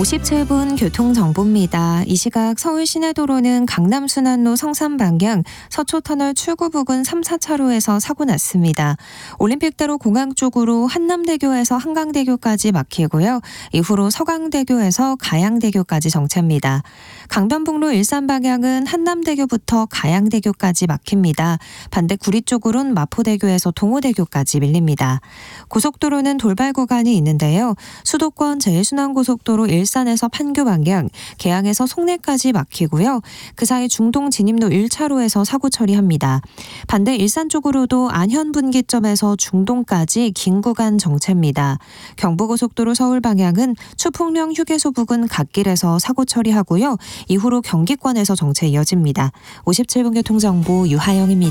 57분 교통정보입니다. 이 시각 서울 시내도로는 강남순환로 성산 방향 서초터널 출구 부근 3, 4차로에서 사고 났습니다. 올림픽대로 공항 쪽으로 한남대교에서 한강대교까지 막히고요. 이후로 서강대교에서 가양대교까지 정체입니다. 강변북로 일산 방향은 한남대교부터 가양대교까지 막힙니다. 반대 구리 쪽으론 마포대교에서 동호대교까지 밀립니다. 고속도로는 돌발 구간이 있는데요. 수도권 제1순환고속도로 일산에서 판교 방향, 계양에서 송내까지 막히고요. 그 사이 중동 진입로 1차로에서 사고 처리합니다. 반대 일산 쪽으로도 안현분기점에서 중동까지 긴 구간 정체입니다. 경부고속도로 서울 방향은 추풍령 휴게소 부근 갓길에서 사고 처리하고요. 이후로 경기권에서 정체 이어집니다. 57분 교통정보 유하영입니다.